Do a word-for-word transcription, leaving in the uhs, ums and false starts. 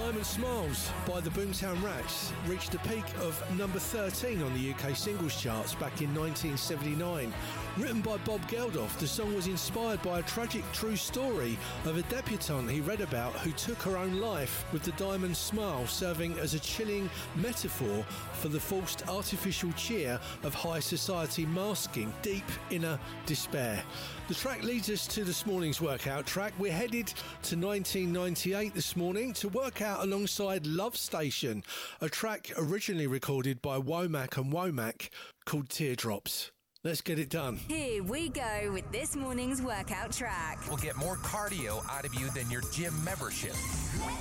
Diamond Smiles by the Boomtown Rats reached a peak of number thirteen on the U K singles charts back in nineteen seventy-nine. Written by Bob Geldof, the song was inspired by a tragic true story of a debutante he read about who took her own life, with the diamond smile serving as a chilling metaphor for the forced artificial cheer of high society masking deep inner despair. The track leads us to this morning's workout track. We're headed to nineteen ninety-eight this morning to work out alongside Love Station, a track originally recorded by Womack and Womack called Teardrops. Let's get it done. Here we go with this morning's workout track. We'll get more cardio out of you than your gym membership.